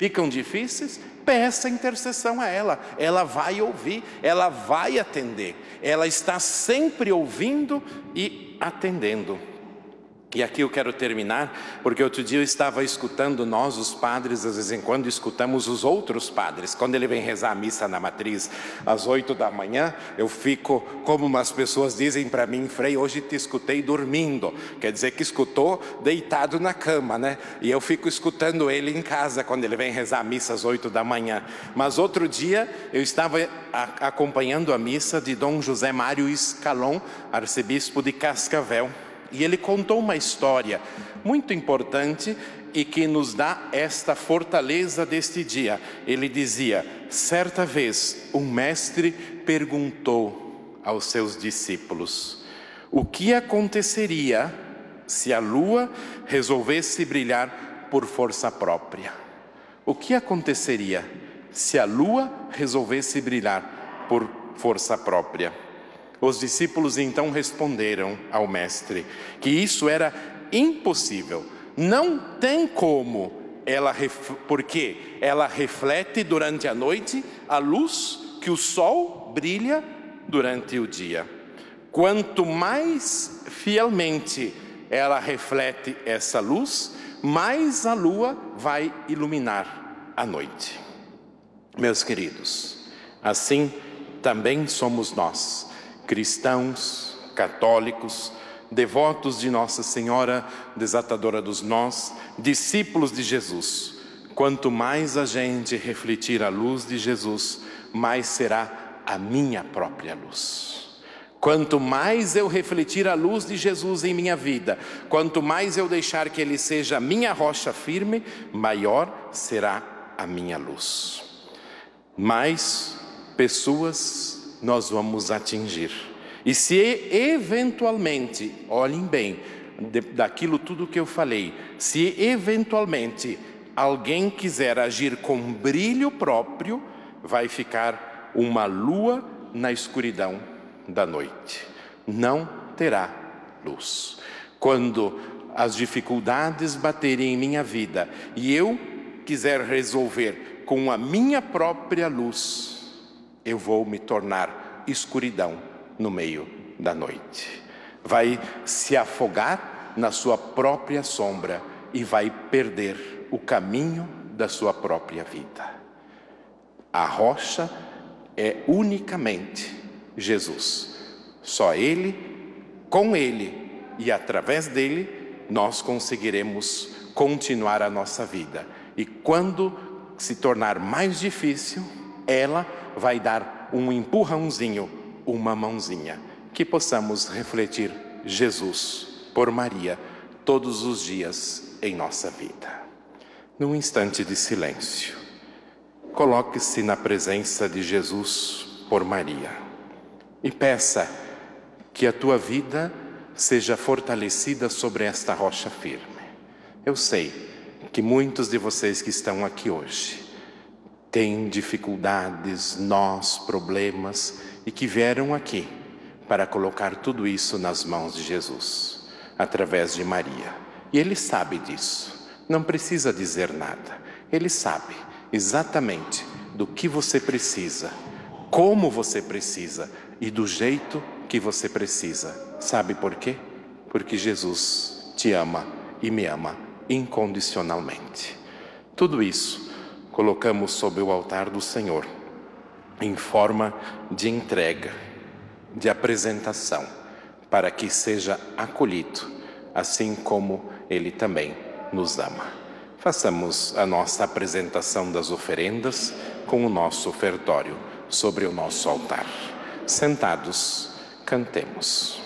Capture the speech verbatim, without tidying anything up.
ficam difíceis, peça intercessão a ela. Ela vai ouvir, ela vai atender. Ela está sempre ouvindo e atendendo. E aqui eu quero terminar, porque outro dia eu estava escutando, nós os padres, de vez em quando escutamos os outros padres. Quando ele vem rezar a missa na matriz às oito da manhã, eu fico, como umas pessoas dizem para mim, Frei, hoje te escutei dormindo. Quer dizer que escutou deitado na cama, né? E eu fico escutando ele em casa, quando ele vem rezar a missa às oito da manhã. Mas outro dia eu estava a, acompanhando a missa de Dom José Mário Escalon, arcebispo de Cascavel. E ele contou uma história muito importante e que nos dá esta fortaleza deste dia. Ele dizia: certa vez um mestre perguntou aos seus discípulos o que aconteceria se a lua resolvesse brilhar por força própria. O que aconteceria se a lua resolvesse brilhar por força própria? Os discípulos então responderam ao mestre que isso era impossível. Não tem como, ela, porque ela reflete durante a noite a luz que o sol brilha durante o dia. Quanto mais fielmente ela reflete essa luz, mais a lua vai iluminar a noite. Meus queridos, assim também somos nós, cristãos, católicos, devotos de Nossa Senhora Desatadora dos Nós, discípulos de Jesus. Quanto mais a gente refletir a luz de Jesus, mais será a minha própria luz. Quanto mais eu refletir a luz de Jesus em minha vida, quanto mais eu deixar que Ele seja a minha rocha firme, maior será a minha luz. Mais pessoas nós vamos atingir. E se eventualmente, olhem bem, daquilo tudo que eu falei, se eventualmente alguém quiser agir com brilho próprio, vai ficar uma lua na escuridão da noite. Não terá luz. Quando as dificuldades baterem em minha vida e eu quiser resolver com a minha própria luz, eu vou me tornar escuridão no meio da noite. Vai se afogar na sua própria sombra e vai perder o caminho da sua própria vida. A rocha é unicamente Jesus. Só Ele, com Ele e através dele, nós conseguiremos continuar a nossa vida. E quando se tornar mais difícil, ela vai dar um empurrãozinho, uma mãozinha. Que possamos refletir Jesus por Maria todos os dias em nossa vida. Num instante de silêncio, coloque-se na presença de Jesus por Maria e peça que a tua vida seja fortalecida sobre esta rocha firme. Eu sei que muitos de vocês que estão aqui hoje têm dificuldades, nós, problemas, e que vieram aqui para colocar tudo isso nas mãos de Jesus, através de Maria. E Ele sabe disso, não precisa dizer nada. Ele sabe exatamente do que você precisa, como você precisa e do jeito que você precisa. Sabe por quê? Porque Jesus te ama e me ama incondicionalmente. Tudo isso colocamos sob o altar do Senhor, em forma de entrega, de apresentação, para que seja acolhido, assim como Ele também nos ama. Façamos a nossa apresentação das oferendas com o nosso ofertório sobre o nosso altar. Sentados, cantemos.